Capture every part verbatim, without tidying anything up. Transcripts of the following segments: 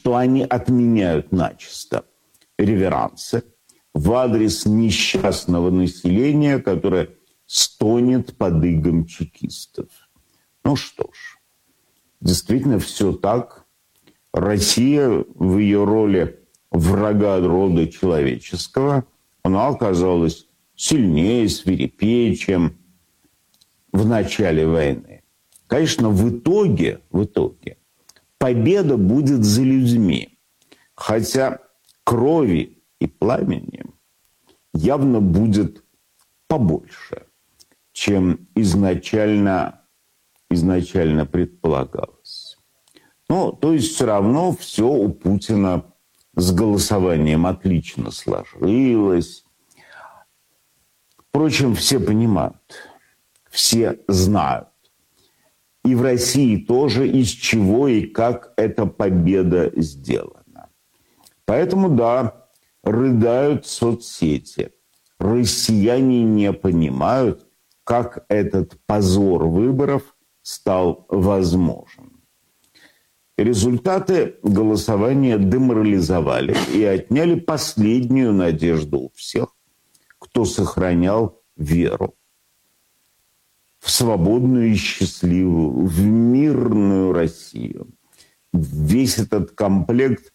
что они отменяют начисто реверансы в адрес несчастного населения, которое стонет под игом чекистов. Ну что ж, действительно все так. Россия в ее роли врага рода человеческого, она оказалась сильнее, свирепее, чем в начале войны. Конечно, в итоге, в итоге победа будет за людьми. Хотя крови и пламени явно будет побольше, чем изначально, изначально предполагалось. Ну, то есть все равно все у Путина с голосованием отлично сложилось. Впрочем, все понимают, все знают. И в России тоже, из чего и как эта победа сделана. Поэтому, да, рыдают соцсети. Россияне не понимают, как этот позор выборов стал возможен. Результаты голосования деморализовали и отняли последнюю надежду у всех, кто сохранял веру в свободную и счастливую, в мирную Россию. Весь этот комплект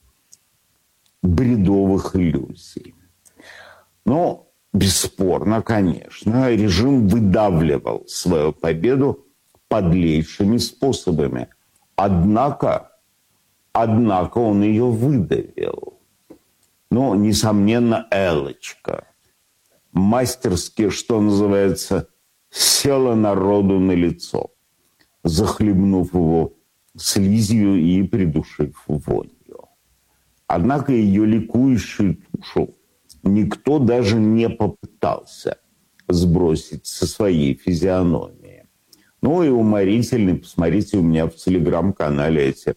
бредовых иллюзий. Но, бесспорно, конечно, режим выдавливал свою победу подлейшими способами. Однако, однако он ее выдавил. Ну, несомненно, Эллочка мастерски, что называется, села народу на лицо, захлебнув его слизью и придушив вонью. Однако ее ликующую тушу никто даже не попытался сбросить со своей физиономии. Ну и уморительный, посмотрите, у меня в телеграм-канале эти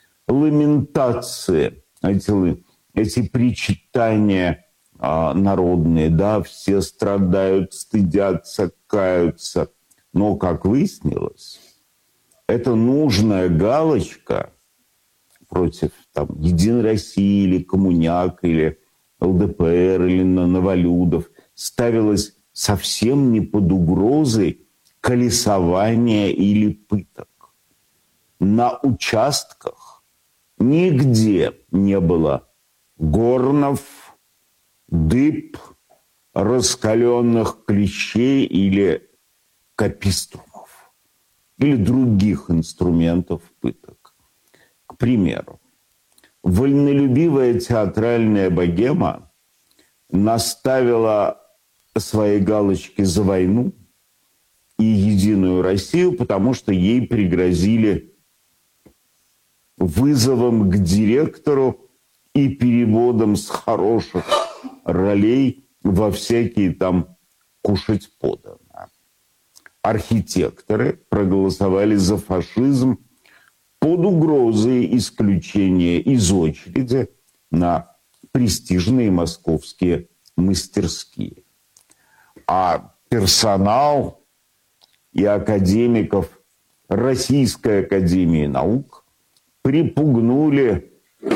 ламентации, эти, эти причитания а, народные, да, все страдают, стыдятся, каются. Но, как выяснилось, это нужная галочка против там, Единой России или Коммуняк, или ЛДПР, или Новолюдов ставилась совсем не под угрозой колесования или пыток. На участках нигде не было горнов, дыб, раскаленных клещей или капиструмов, или других инструментов пыток. К примеру, вольнолюбивая театральная богема наставила свои галочки за войну и Единую Россию, потому что ей пригрозили вызовом к директору и переводом с хороших ролей во всякие там кушать подано. Архитекторы проголосовали за фашизм под угрозой исключения из очереди на престижные московские мастерские. А персонал и академиков Российской академии наук припугнули,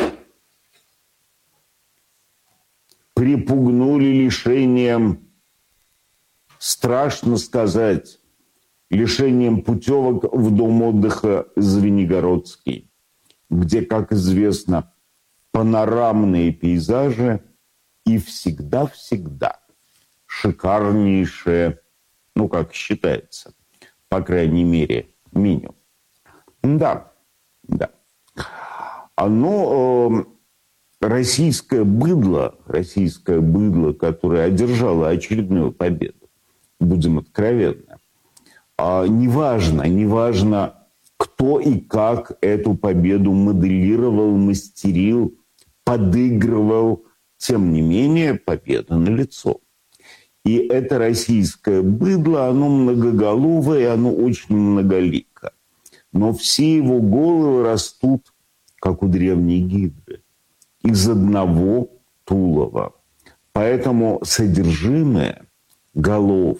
припугнули лишением, страшно сказать, лишением путевок в дом отдыха Звенигородский, где, как известно, панорамные пейзажи и всегда-всегда шикарнейшее, ну, как считается, по крайней мере, меню. Да, да. Оно, э, российское быдло, российское быдло, которое одержало очередную победу, будем откровенны, а неважно, неважно, кто и как эту победу моделировал, мастерил, подыгрывал, тем не менее, победа налицо. И это российское быдло, оно многоголовое, оно очень многолико. Но все его головы растут, как у древней гидры, из одного тулова. Поэтому содержимое голов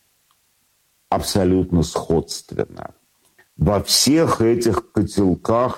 абсолютно сходственно. Во всех этих котелках